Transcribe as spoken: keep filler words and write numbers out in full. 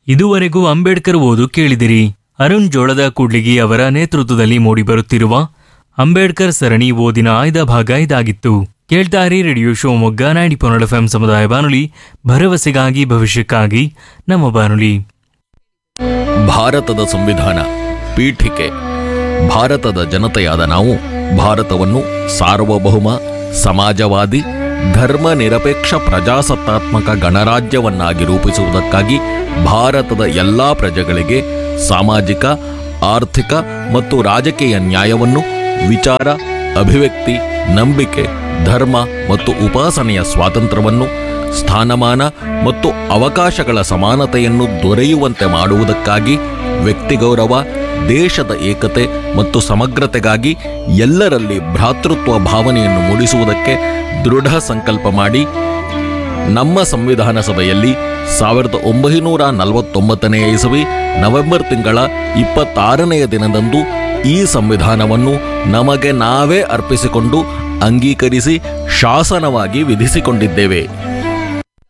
ಇದುವರೆಗೂ ಅಂಬೇಡ್ಕರ್ ಓದು ಕೇಳಿದಿರಿ. ಅರುಣ್ ಜೋಳದ ಕೂಡ್ಲಿಗಿ ಅವರ ನೇತೃತ್ವದಲ್ಲಿ ಮೂಡಿಬರುತ್ತಿರುವ ಅಂಬೇಡ್ಕರ್ ಸರಣಿ ಓದಿನ ಆಯ್ದ ಭಾಗ ಇದಾಗಿತ್ತು. ಕೇಳ್ತಾರಿ radio Shivamogga ninety point F M ಸಮುದಾಯ ಬಾನುಲಿ, ಭರವಸೆಗಾಗಿ ಭವಿಷ್ಯಕ್ಕಾಗಿ ನಮ್ಮ ಬಾನುಲಿ. ಭಾರತದ ಸಂವಿಧಾನ ಪೀಠಿಕೆ. ಭಾರತದ ಜನತೆಯಾದ ನಾವು ಭಾರತವನ್ನು ಸಾರ್ವಭೌಮ, ಸಮಾಜವಾದಿ, ಧರ್ಮ ನಿರಪೇಕ್ಷ ಪ್ರಜಾಸತ್ತಾತ್ಮಕ ಗಣರಾಜ್ಯವನ್ನಾಗಿ ರೂಪಿಸುವುದಕ್ಕಾಗಿ ಭಾರತದ ಎಲ್ಲಾ ಪ್ರಜೆಗಳಿಗೆ ಸಾಮಾಜಿಕ, ಆರ್ಥಿಕ ಮತ್ತು ರಾಜಕೀಯ ನ್ಯಾಯವನ್ನು, ವಿಚಾರ, ಅಭಿವ್ಯಕ್ತಿ, ನಂಬಿಕೆ, ಧರ್ಮ ಮತ್ತು ಉಪಾಸನೆಯ ಸ್ವಾತಂತ್ರ್ಯವನ್ನು, ಸ್ಥಾನಮಾನ ಮತ್ತು ಅವಕಾಶಗಳ ಸಮಾನತೆಯನ್ನು ದೊರೆಯುವಂತೆ ಮಾಡುವುದಕ್ಕಾಗಿ, ವ್ಯಕ್ತಿಗೌರವ, ದೇಶದ ಏಕತೆ ಮತ್ತು ಸಮಗ್ರತೆಗಾಗಿ ಎಲ್ಲರಲ್ಲಿ ಭ್ರಾತೃತ್ವ ಭಾವನೆಯನ್ನು ಮೂಡಿಸುವುದಕ್ಕೆ ದೃಢ ಸಂಕಲ್ಪ ಮಾಡಿ ನಮ್ಮ ಸಂವಿಧಾನ ಸಭೆಯಲ್ಲಿ ಸಾವಿರದ ಒಂಬೈನೂರ ನಲವತ್ತೊಂಬತ್ತನೆಯ ಇಸವಿ ನವೆಂಬರ್ ತಿಂಗಳ ಇಪ್ಪತ್ತಾರನೆಯ ದಿನದಂದು ಈ ಸಂವಿಧಾನವನ್ನು ನಮಗೆ ನಾವೇ ಅರ್ಪಿಸಿಕೊಂಡು ಅಂಗೀಕರಿಸಿ ಶಾಸನವಾಗಿ ವಿಧಿಸಿಕೊಂಡಿದ್ದೇವೆ.